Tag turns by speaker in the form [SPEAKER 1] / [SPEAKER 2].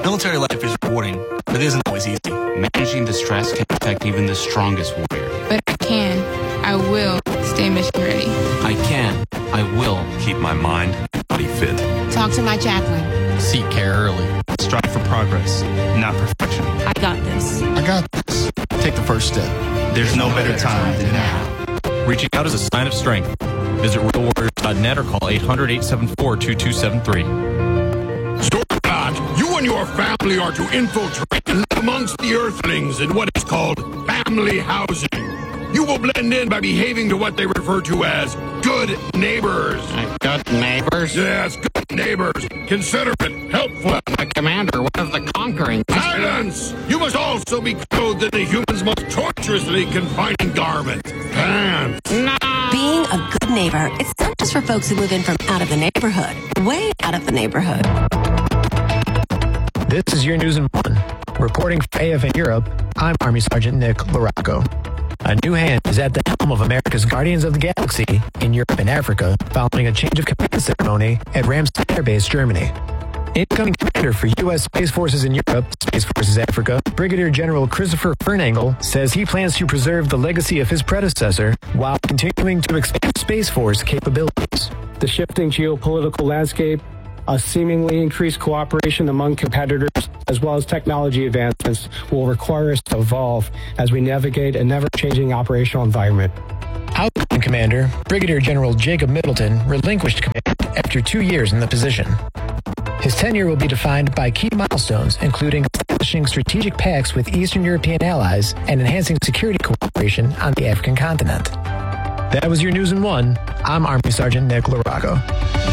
[SPEAKER 1] Military life is rewarding, but it isn't always easy.
[SPEAKER 2] Managing the stress can affect even the strongest warrior.
[SPEAKER 3] But I will stay mission ready.
[SPEAKER 2] I will
[SPEAKER 4] keep my mind and body fit.
[SPEAKER 5] Talk to my chaplain.
[SPEAKER 6] Seek care early.
[SPEAKER 7] Strive for progress, not perfection.
[SPEAKER 5] I got this.
[SPEAKER 6] I got this. Take the first step.
[SPEAKER 7] There's no better time than now.
[SPEAKER 8] Reaching out is a sign of strength. Visit realwarriors.net or call 800-874-2273.
[SPEAKER 9] Stormcloud, you and your family are to infiltrate and live amongst the Earthlings in what is called family housing. You will blend in by behaving to what they refer to as good neighbors.
[SPEAKER 2] Good neighbors?
[SPEAKER 9] Yes, good neighbors. Considerate, helpful.
[SPEAKER 2] My commander, what of the conquering?
[SPEAKER 9] Silence! You must also be clothed in the human's most torturously confining garment. Pants.
[SPEAKER 2] No!
[SPEAKER 5] Being a good neighbor, it's not just for folks who live in from out of the neighborhood. Way out of the neighborhood.
[SPEAKER 10] This is your News in One. Reporting for AFN Europe, I'm Army Sergeant Nick Laraco. A new hand is at the helm of America's Guardians of the Galaxy in Europe and Africa following a change of command ceremony at Ramstein Air Base, Germany. Incoming commander for U.S. Space Forces in Europe, Space Forces Africa, Brigadier General Christopher Fernangle, says he plans to preserve the legacy of his predecessor while continuing to expand Space Force capabilities.
[SPEAKER 11] The shifting geopolitical landscape, a seemingly increased cooperation among competitors, as well as technology advancements will require us to evolve as we navigate a never-changing operational environment.
[SPEAKER 10] Outgoing Commander, Brigadier General Jacob Middleton, relinquished command after 2 years in the position. His tenure will be defined by key milestones, including establishing strategic pacts with Eastern European allies and enhancing security cooperation on the African continent. That was your News in One. I'm Army Sergeant Nick Laraco.